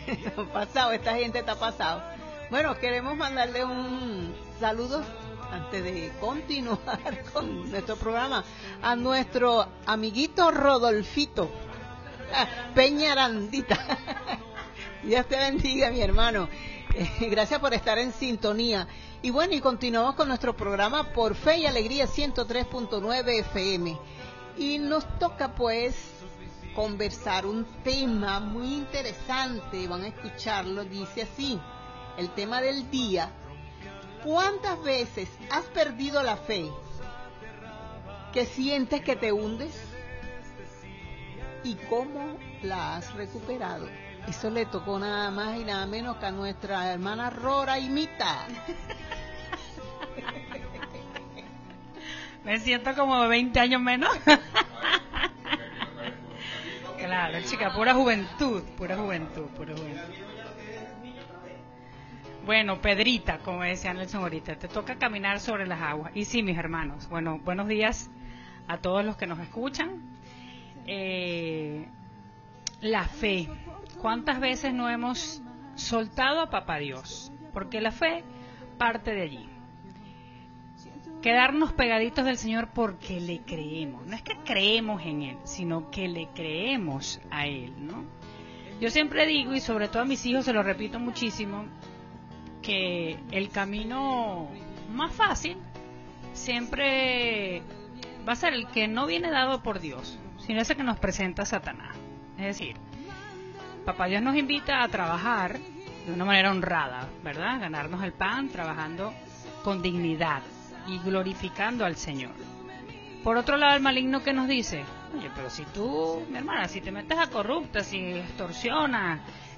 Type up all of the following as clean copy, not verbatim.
Pasado, esta gente está pasado. Bueno, queremos mandarle un saludo antes de continuar con nuestro programa a nuestro amiguito Rodolfito Peñarandita. Dios te bendiga, mi hermano. Gracias por estar en sintonía. Y bueno, y continuamos con nuestro programa por Fe y Alegría 103.9 FM. Y nos toca pues conversar un tema muy interesante. Van a escucharlo, dice así, el tema del día: ¿cuántas veces has perdido la fe? ¿Que sientes que te hundes? ¿Y cómo la has recuperado? Eso le tocó nada más y nada menos que a nuestra hermana Rora Imita. Me siento como 20 años menos. Claro, chica, pura juventud. Bueno, Pedrita, como decía Nelson ahorita, te toca caminar sobre las aguas. Y sí, mis hermanos, bueno, buenos días a todos los que nos escuchan. La fe. ¿Cuántas veces no hemos soltado a Papá Dios? Porque la fe parte de allí. Quedarnos pegaditos del Señor porque le creemos. No es que creemos en Él, sino que le creemos a Él, ¿no? Yo siempre digo, y sobre todo a mis hijos se lo repito muchísimo, que el camino más fácil siempre va a ser el que no viene dado por Dios, sino ese que nos presenta Satanás. Es decir, Papá Dios nos invita a trabajar de una manera honrada, ¿verdad? Ganarnos el pan trabajando con dignidad y glorificando al Señor. Por otro lado, el maligno que nos dice: oye, pero si tú, mi hermana, si te metes a corrupta, si extorsionas,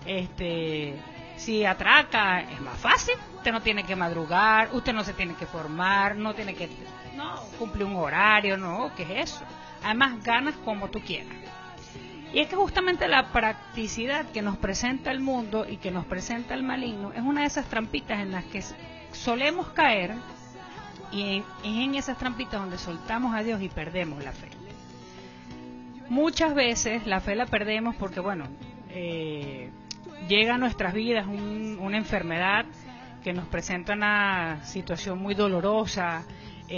si atraca, es más fácil. Usted no tiene que madrugar, usted no se tiene que formar, no tiene que cumplir un horario, no, ¿qué es eso? Además, ganas como tú quieras. Y es que justamente la practicidad que nos presenta el mundo y que nos presenta el maligno es una de esas trampitas en las que solemos caer, y es en esas trampitas donde soltamos a Dios y perdemos la fe. Muchas veces la fe la perdemos porque, bueno, llega a nuestras vidas una enfermedad que nos presenta una situación muy dolorosa,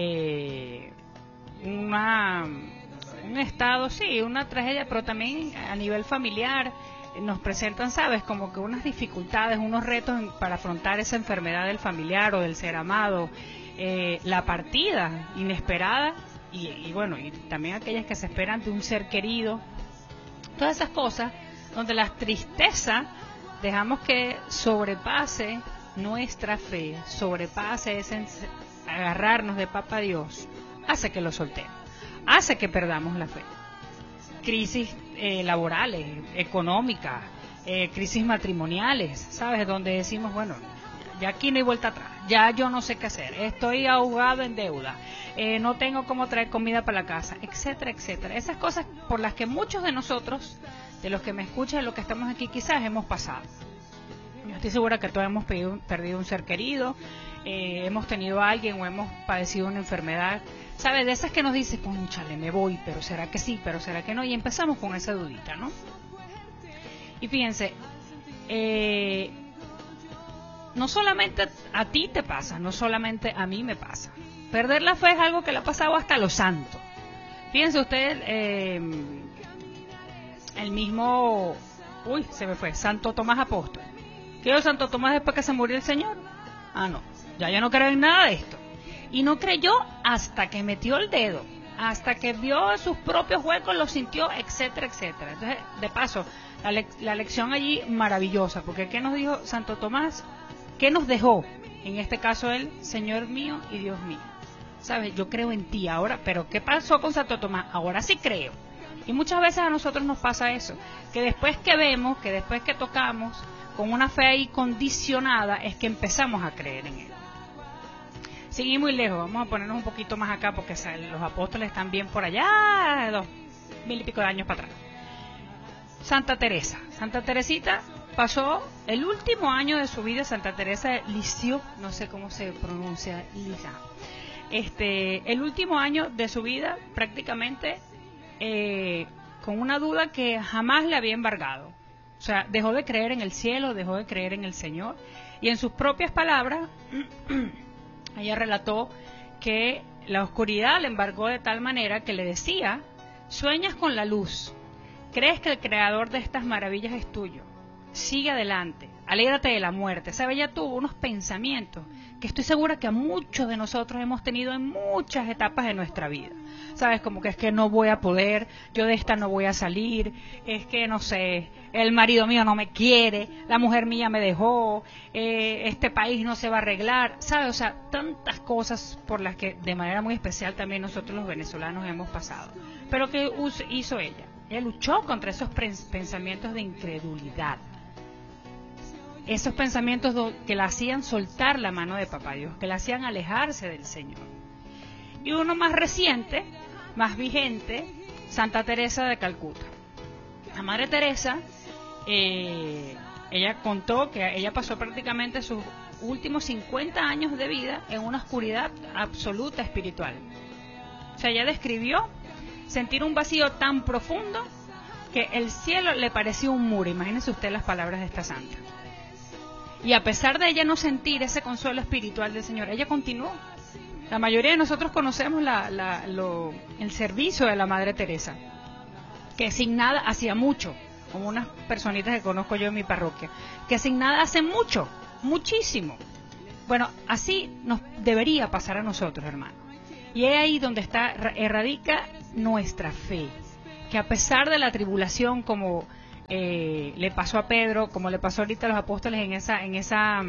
un estado, sí, una tragedia, pero también a nivel familiar nos presentan, ¿sabes? Como que unas dificultades, unos retos para afrontar esa enfermedad del familiar o del ser amado, la partida inesperada y bueno, y también aquellas que se esperan de un ser querido. Todas esas cosas donde la tristeza dejamos que sobrepase nuestra fe, sobrepase ese agarrarnos de Papá Dios, hace que lo soltemos, hace que perdamos la fe. Crisis laborales, económicas, crisis matrimoniales, ¿sabes? Donde decimos, bueno, ya aquí no hay vuelta atrás, ya yo no sé qué hacer, estoy ahogado en deuda, no tengo cómo traer comida para la casa, etcétera, etcétera. Esas cosas por las que muchos de nosotros, de los que me escuchan, de los que estamos aquí, quizás hemos pasado. Yo estoy segura que todos hemos perdido un ser querido, hemos tenido a alguien o hemos padecido una enfermedad, ¿sabes? De esas que nos dice, cónchale, me voy, pero será que sí, pero será que no, y empezamos con esa dudita, ¿no? Y fíjense, no solamente a ti te pasa, no solamente a mí me pasa. Perder la fe es algo que le ha pasado hasta a los santos. Fíjense ustedes, el mismo, se me fue, Santo Tomás Apóstol. ¿Qué hizo Santo Tomás después que se murió el Señor? No, ya no creo en nada de esto. Y no creyó hasta que metió el dedo, hasta que vio sus propios huecos, los sintió, etcétera, etcétera. Entonces, de paso, la lección allí maravillosa, porque ¿qué nos dijo Santo Tomás? ¿Qué nos dejó? En este caso él, Señor mío y Dios mío. ¿Sabes? Yo creo en ti ahora, pero ¿qué pasó con Santo Tomás? Ahora sí creo. Y muchas veces a nosotros nos pasa eso, que después que vemos, que después que tocamos, con una fe ahí condicionada, es que empezamos a creer en él. Sin ir muy lejos, vamos a ponernos un poquito más acá, porque los apóstoles están bien por allá, 2000 y pico de años para atrás. Santa Teresita pasó el último año de su vida, Santa Teresa de Lisieux, no sé cómo se pronuncia, el último año de su vida prácticamente con una duda que jamás le había embargado. O sea, dejó de creer en el cielo, dejó de creer en el Señor. Y en sus propias palabras, ella relató que la oscuridad le embargó de tal manera que le decía: sueñas con la luz, crees que el creador de estas maravillas es tuyo, sigue adelante, alégrate de la muerte. ¿Sabe? Ella tuvo unos pensamientos que estoy segura que a muchos de nosotros hemos tenido en muchas etapas de nuestra vida. ¿Sabes? Como que es que no voy a poder, yo de esta no voy a salir, es que no sé, el marido mío no me quiere, la mujer mía me dejó, este país no se va a arreglar, ¿sabes? O sea, tantas cosas por las que de manera muy especial también nosotros los venezolanos hemos pasado. Pero ¿qué hizo ella? Ella luchó contra esos pensamientos de incredulidad. Esos pensamientos que la hacían soltar la mano de Papá Dios, que la hacían alejarse del Señor. Y uno más reciente, más vigente, Santa Teresa de Calcuta. La Madre Teresa, ella contó que ella pasó prácticamente sus últimos 50 años de vida en una oscuridad absoluta espiritual. O sea, ella describió sentir un vacío tan profundo que el cielo le parecía un muro. Imagínense usted las palabras de esta santa. Y a pesar de ella no sentir ese consuelo espiritual del Señor, ella continuó. La mayoría de nosotros conocemos el servicio de la Madre Teresa, que sin nada hacía mucho, como unas personitas que conozco yo en mi parroquia, que sin nada hacen mucho, muchísimo. Bueno, así nos debería pasar a nosotros, hermanos. Y es ahí donde radica nuestra fe, que a pesar de la tribulación, como le pasó a Pedro, como le pasó ahorita a los apóstoles en esa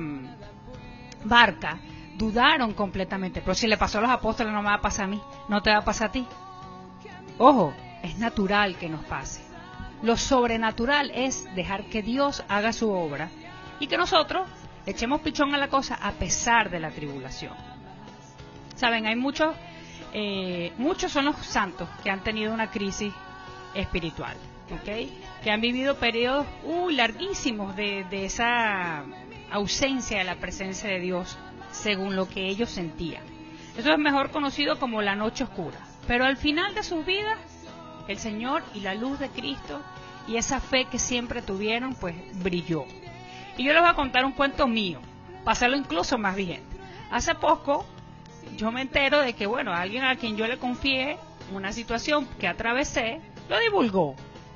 barca, dudaron completamente. Pero si le pasó a los apóstoles, no me va a pasar a mí, no te va a pasar a ti. Ojo, es natural que nos pase. Lo sobrenatural es dejar que Dios haga su obra y que nosotros echemos pichón a la cosa a pesar de la tribulación. Saben, hay muchos son los santos que han tenido una crisis espiritual, ¿okay? Que han vivido periodos larguísimos de esa ausencia de la presencia de Dios, según lo que ellos sentían. Eso es mejor conocido como la noche oscura. Pero al final de sus vidas, el Señor y la luz de Cristo y esa fe que siempre tuvieron, pues brilló. Y yo les voy a contar un cuento mío, para hacerlo incluso más vigente. Hace poco yo me entero de que, bueno, alguien a quien yo le confié una situación que atravesé, lo divulgó.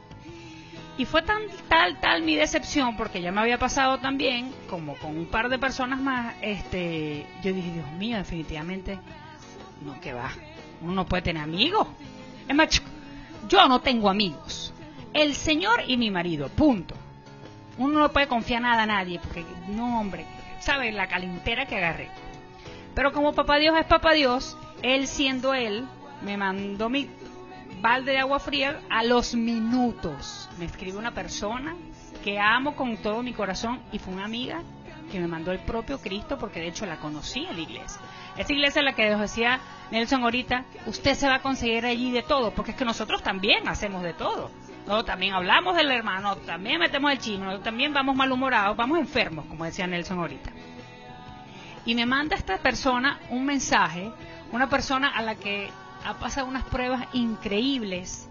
Y fue tal mi decepción, porque ya me había pasado también, como con un par de personas más, yo dije, Dios mío, definitivamente, no, que va, uno no puede tener amigos. Es más, yo no tengo amigos. El Señor y mi marido, punto. Uno no puede confiar nada a nadie, porque, no, hombre, ¿sabe la calentera que agarré? Pero como Papá Dios es Papá Dios, Él siendo Él, me mandó mi balde de agua fría a los minutos. Me escribe una persona que amo con todo mi corazón y fue una amiga que me mandó el propio Cristo, porque de hecho la conocí en la iglesia. Esta iglesia es la que nos decía Nelson ahorita, usted se va a conseguir allí de todo, porque es que nosotros también hacemos de todo. Nosotros también hablamos del hermano, también metemos el chino, nosotros también vamos malhumorados, vamos enfermos, como decía Nelson ahorita. Y me manda esta persona un mensaje, una persona a la que ha pasado unas pruebas increíbles,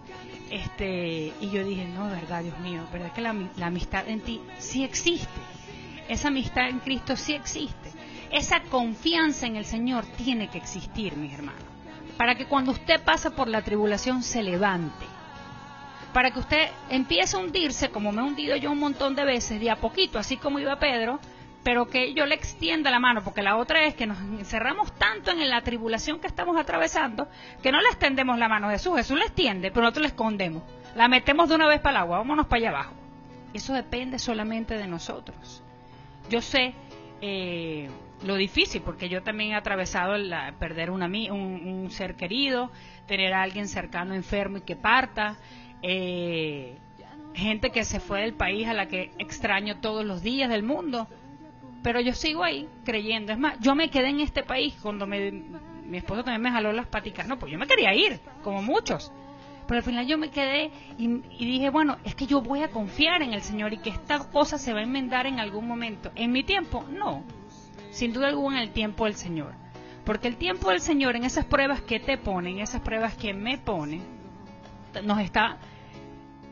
y yo dije, no, de verdad, Dios mío, verdad que la amistad en ti sí existe, esa amistad en Cristo sí existe, esa confianza en el Señor tiene que existir, mis hermanos, para que cuando usted pasa por la tribulación se levante, para que usted empiece a hundirse, como me he hundido yo un montón de veces, de a poquito, así como iba Pedro, pero que yo le extienda la mano, porque la otra es que nos encerramos tanto en la tribulación que estamos atravesando, que no le extendemos la mano a Jesús. Jesús la extiende, pero nosotros la escondemos, la metemos de una vez para el agua, vámonos para allá abajo. Eso depende solamente de nosotros. Yo sé lo difícil, porque yo también he atravesado perder un ser querido, tener a alguien cercano enfermo y que parta, gente que se fue del país a la que extraño todos los días del mundo. Pero yo sigo ahí creyendo. Es más, yo me quedé en este país cuando mi esposo también me jaló las paticas. No, pues yo me quería ir, como muchos. Pero al final yo me quedé y dije, bueno, es que yo voy a confiar en el Señor y que esta cosa se va a enmendar en algún momento. ¿En mi tiempo? No. Sin duda alguna en el tiempo del Señor. Porque el tiempo del Señor, en esas pruebas que te pone, en esas pruebas que me pone, nos está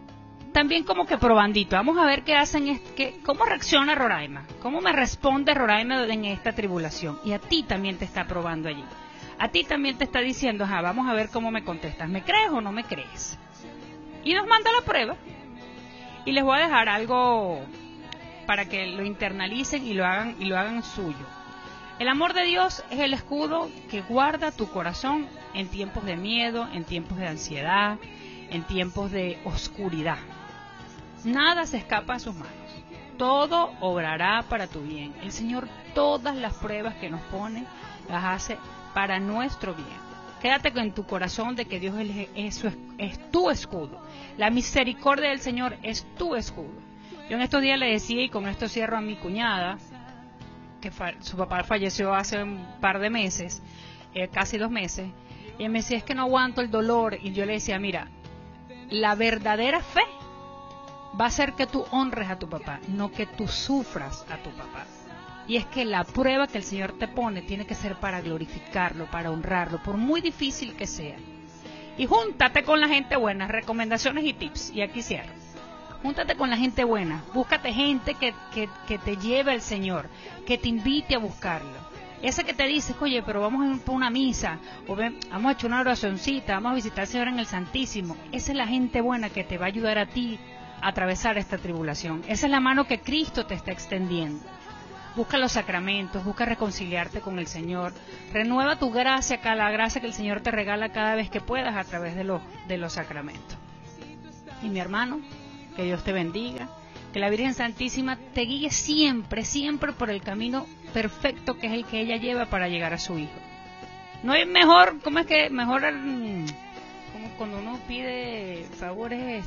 también como que probandito. Vamos a ver qué hacen, cómo reacciona Roraima, cómo me responde Roraima en esta tribulación. Y a ti también te está probando allí. A ti también te está diciendo, vamos a ver cómo me contestas. ¿Me crees o no me crees? Y nos manda la prueba. Y les voy a dejar algo para que lo internalicen y lo hagan suyo. El amor de Dios es el escudo que guarda tu corazón en tiempos de miedo, en tiempos de ansiedad, en tiempos de oscuridad. Nada se escapa a sus manos. Todo obrará para tu bien. El Señor todas las pruebas que nos pone las hace para nuestro bien. Quédate con tu corazón de que Dios es tu escudo. La misericordia del Señor es tu escudo. Yo en estos días le decía, y con esto cierro, a mi cuñada, que su papá falleció hace un par de meses, casi 2 meses, y ella me decía, es que no aguanto el dolor, y yo le decía, mira, la verdadera fe va a ser que tú honres a tu papá, no que tú sufras a tu papá. Y es que la prueba que el Señor te pone tiene que ser para glorificarlo, para honrarlo, por muy difícil que sea. Y júntate con la gente buena, recomendaciones y tips, y aquí cierro. Júntate con la gente buena, búscate gente que te lleve al Señor, que te invite a buscarlo. Ese que te dice, oye, pero vamos a ir por una misa, o vamos a echar una oracioncita, vamos a visitar al Señor en el Santísimo. Esa es la gente buena que te va a ayudar a ti a atravesar esta tribulación. Esa es la mano que Cristo te está extendiendo. Busca los sacramentos, busca reconciliarte con el Señor, renueva tu gracia, la gracia que el Señor te regala cada vez que puedas a través de los sacramentos. Y mi hermano, que Dios te bendiga, que la Virgen Santísima te guíe siempre, siempre por el camino perfecto que es el que ella lleva para llegar a su Hijo. No hay mejor, ¿cómo es que? Mejor, como cuando uno pide favores,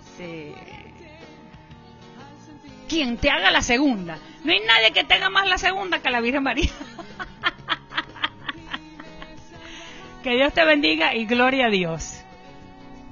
quien te haga la segunda. No hay nadie que te haga más la segunda que la Virgen María. Que Dios te bendiga y gloria a Dios.